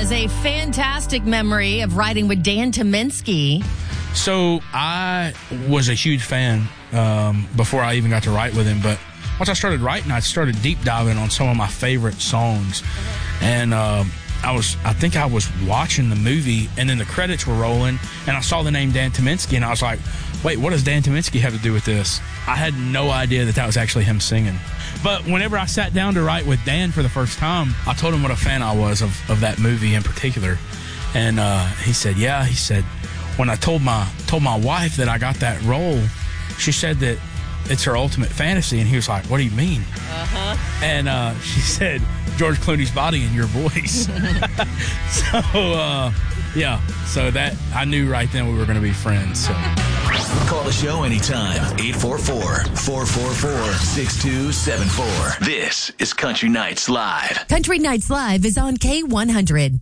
has a fantastic memory of riding with Dan Tyminski. So I was a huge fan before I even got to write with him. But once I started writing, I started deep diving on some of my favorite songs. And I think I was watching the movie, and then the credits were rolling, and I saw the name Dan Tyminski, and I was like, wait, what does Dan Tyminski have to do with this? I had no idea that was actually him singing. But whenever I sat down to write with Dan for the first time, I told him what a fan I was of that movie in particular. And he said, yeah. He said, when I told my wife that I got that role, she said that it's her ultimate fantasy. And he was like, what do you mean? Uh-huh. And she said, George Clooney's body and your voice. So that I knew right then we were going to be friends. So call the show anytime. 844-444-6274. This is Country Nights Live. Country Nights Live is on K100.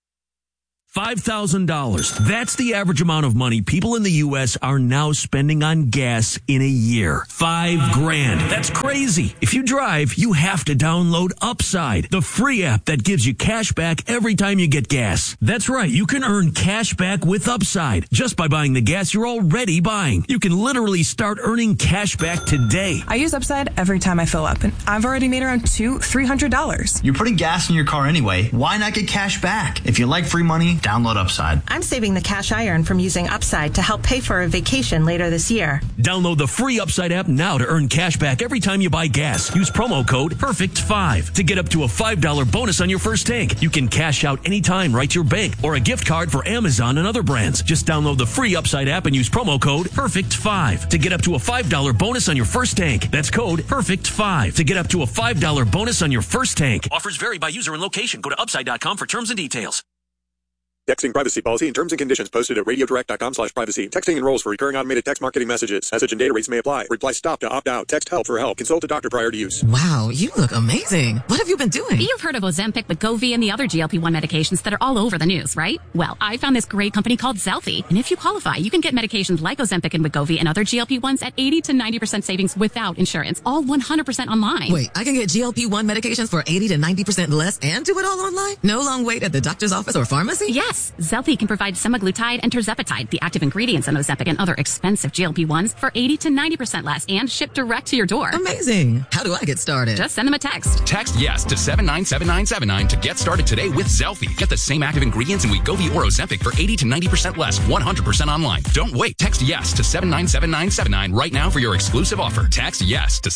$5,000. That's the average amount of money people in the U.S. are now spending on gas in a year. $5,000. That's crazy. If you drive, you have to download Upside, the free app that gives you cash back every time you get gas. That's right. You can earn cash back with Upside just by buying the gas you're already buying. You can literally start earning cash back today. I use Upside every time I fill up, and I've already made around $300. You're putting gas in your car anyway. Why not get cash back? If you like free money, download Upside. I'm saving the cash I earn from using Upside to help pay for a vacation later this year. Download the free Upside app now to earn cash back every time you buy gas. Use promo code PERFECT5 to get up to a $5 bonus on your first tank. You can cash out anytime right to your bank or a gift card for Amazon and other brands. Just download the free Upside app and use promo code PERFECT5 to get up to a $5 bonus on your first tank. That's code PERFECT5 to get up to a $5 bonus on your first tank. Offers vary by user and location. Go to upside.com for terms and details. Texting privacy policy and terms and conditions posted at radiodirect.com/privacy. Texting enrolls for recurring automated text marketing messages. Message and data rates may apply. Reply stop to opt out. Text help for help. Consult a doctor prior to use. Wow, you look amazing. What have you been doing? You've heard of Ozempic, Wegovy, and the other GLP-1 medications that are all over the news, right? Well, I found this great company called Zelfie. And if you qualify, you can get medications like Ozempic and Wegovy and other GLP-1s at 80 to 90% savings without insurance. All 100% online. Wait, I can get GLP-1 medications for 80 to 90% less and do it all online? No long wait at the doctor's office or pharmacy? Yes. Zelfie can provide semaglutide and tirzepatide, the active ingredients in Ozempic and other expensive GLP-1s, for 80 to 90% less and shipped direct to your door. Amazing. How do I get started? Just send them a text. Text yes to 797979 to get started today with Zelfie. Get the same active ingredients in Wegovy or Ozempic for 80 to 90% less, 100% online. Don't wait. Text yes to 797979 right now for your exclusive offer. Text yes to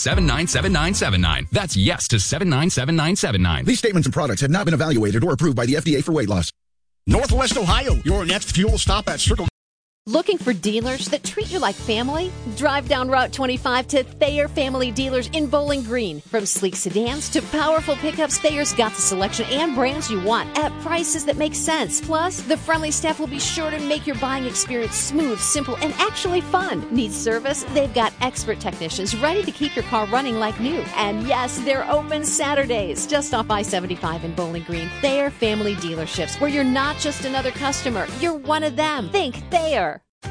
797979. That's yes to 797979. These statements and products have not been evaluated or approved by the FDA for weight loss. Northwest Ohio, your next fuel stop at Circle. Looking for dealers that treat you like family? Drive down Route 25 to Thayer Family Dealers in Bowling Green. From sleek sedans to powerful pickups, Thayer's got the selection and brands you want at prices that make sense. Plus, the friendly staff will be sure to make your buying experience smooth, simple, and actually fun. Need service? They've got expert technicians ready to keep your car running like new. And yes, they're open Saturdays. Just off I-75 in Bowling Green. Thayer Family Dealerships, where you're not just another customer, you're one of them. Think Thayer.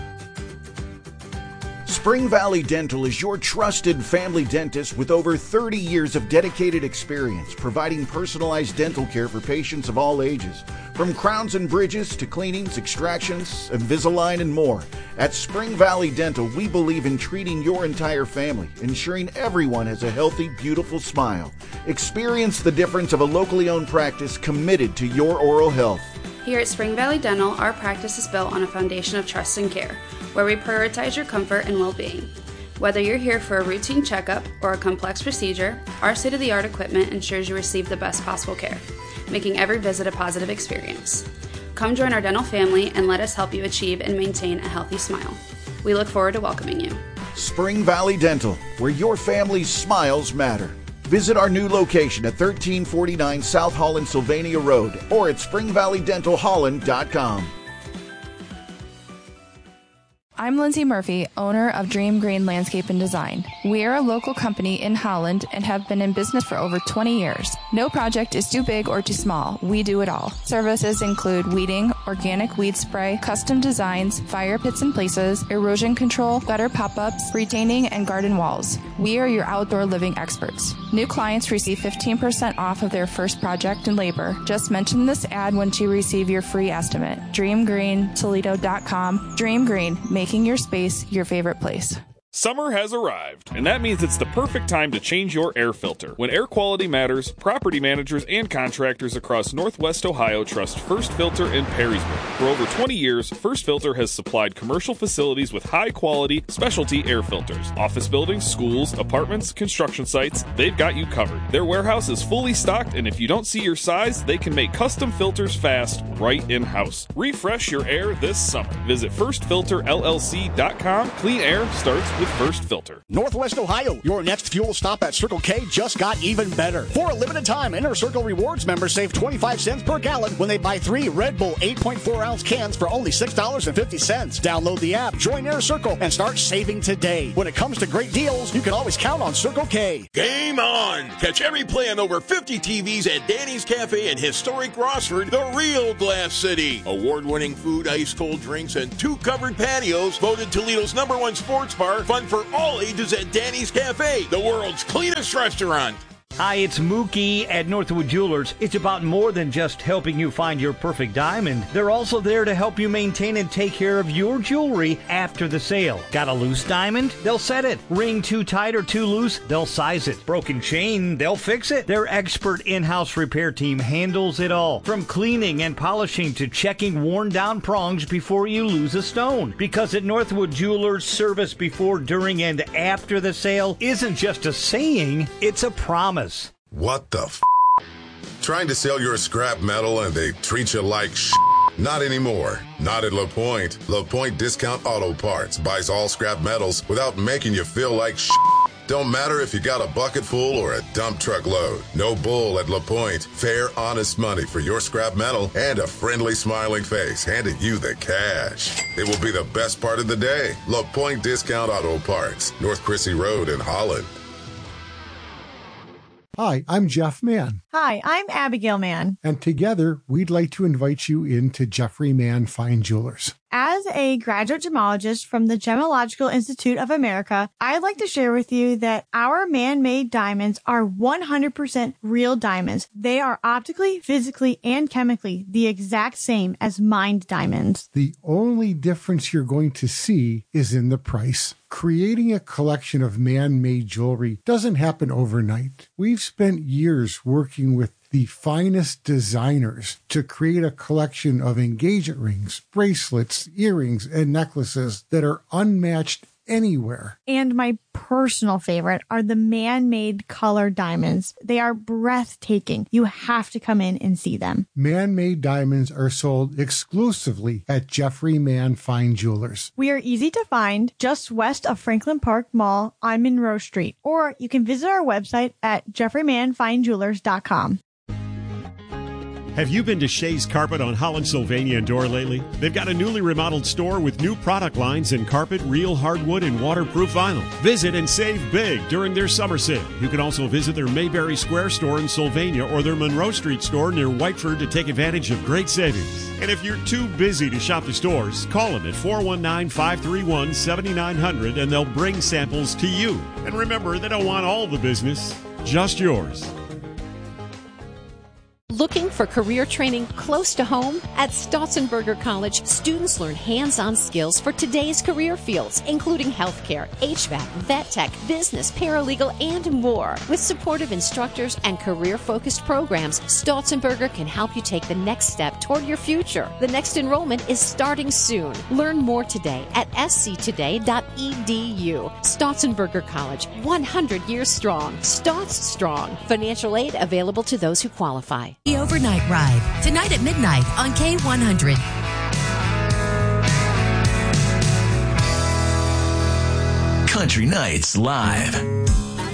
Spring Valley Dental is your trusted family dentist with over 30 years of dedicated experience providing personalized dental care for patients of all ages. From crowns and bridges to cleanings, extractions, Invisalign, and more. At Spring Valley Dental, we believe in treating your entire family, ensuring everyone has a healthy, beautiful smile. Experience the difference of a locally owned practice committed to your oral health. Here at Spring Valley Dental, our practice is built on a foundation of trust and care, where we prioritize your comfort and well-being. Whether you're here for a routine checkup or a complex procedure, our state-of-the-art equipment ensures you receive the best possible care, making every visit a positive experience. Come join our dental family and let us help you achieve and maintain a healthy smile. We look forward to welcoming you. Spring Valley Dental, where your family's smiles matter. Visit our new location at 1349 South Holland Sylvania Road or at springvalleydentalholland.com. I'm Lindsay Murphy, owner of Dream Green Landscape and Design. We are a local company in Holland and have been in business for over 20 years. No project is too big or too small. We do it all. Services include weeding, organic weed spray, custom designs, fire pits and places, erosion control, gutter pop-ups, retaining, and garden walls. We are your outdoor living experts. New clients receive 15% off of their first project and labor. Just mention this ad once you receive your free estimate. DreamGreenToledo.com. Dream Green, making your space your favorite place. Summer has arrived, and that means it's the perfect time to change your air filter. When air quality matters, property managers and contractors across Northwest Ohio trust First Filter in Perrysburg. For over 20 years, First Filter has supplied commercial facilities with high-quality, specialty air filters. Office buildings, schools, apartments, construction sites, they've got you covered. Their warehouse is fully stocked, and if you don't see your size, they can make custom filters fast, right in-house. Refresh your air this summer. Visit FirstFilterLLC.com. Clean air starts with First Filter. Northwest Ohio, your next fuel stop at Circle K just got even better. For a limited time, Inner Circle Rewards members save 25 cents per gallon when they buy 3 Red Bull 8.4-ounce cans for only $6.50. Download the app, join Inner Circle, and start saving today. When it comes to great deals, you can always count on Circle K. Game on! Catch every play on over 50 TVs at Danny's Cafe in historic Rossford, the real Glass City. Award-winning food, ice-cold drinks, and 2 covered patios. Voted Toledo's #1 sports bar. Fun for all ages at Danny's Cafe, the world's cleanest restaurant. Hi, it's Mookie at Northwood Jewelers. It's about more than just helping you find your perfect diamond. They're also there to help you maintain and take care of your jewelry after the sale. Got a loose diamond? They'll set it. Ring too tight or too loose? They'll size it. Broken chain? They'll fix it. Their expert in-house repair team handles it all. From cleaning and polishing to checking worn down prongs before you lose a stone. Because at Northwood Jewelers, service before, during, and after the sale isn't just a saying, it's a promise. What the f***? Trying to sell your scrap metal and they treat you like sh**? Not anymore. Not at LaPointe. LaPointe Discount Auto Parts buys all scrap metals without making you feel like sh**. Don't matter if you got a bucket full or a dump truck load. No bull at LaPointe. Fair, honest money for your scrap metal and a friendly, smiling face handing you the cash. It will be the best part of the day. LaPointe Discount Auto Parts. North Chrissy Road in Holland. Hi, I'm Jeff Mann. Hi, I'm Abigail Mann. And together, we'd like to invite you into Jeffrey Mann Fine Jewelers. As a graduate gemologist from the Gemological Institute of America, I'd like to share with you that our man-made diamonds are 100% real diamonds. They are optically, physically, and chemically the exact same as mined diamonds. The only difference you're going to see is in the price. Creating a collection of man-made jewelry doesn't happen overnight. We've spent years working with the finest designers to create a collection of engagement rings, bracelets, earrings, and necklaces that are unmatched anywhere. And my personal favorite are the man-made color diamonds. They are breathtaking. You have to come in and see them. Man-made diamonds are sold exclusively at Jeffrey Mann Fine Jewelers. We are easy to find just west of Franklin Park Mall on Monroe Street. Or you can visit our website at jeffreymannfinejewelers.com. Have you been to Shea's Carpet on Holland, Sylvania and Door lately? They've got a newly remodeled store with new product lines in carpet, real hardwood, and waterproof vinyl. Visit and save big during their summer sale. You can also visit their Mayberry Square store in Sylvania or their Monroe Street store near Whiteford to take advantage of great savings. And if you're too busy to shop the stores, call them at 419-531-7900 and they'll bring samples to you. And remember, they don't want all the business, just yours. Looking for career training close to home? At Stotzenberger College, students learn hands-on skills for today's career fields, including healthcare, HVAC, vet tech, business, paralegal, and more. With supportive instructors and career-focused programs, Stotzenberger can help you take the next step toward your future. The next enrollment is starting soon. Learn more today at sctoday.edu. Stotzenberger College, 100 years strong. Stotz strong. Financial aid available to those who qualify. The Overnight Ride, tonight at midnight on K100. Country Nights Live.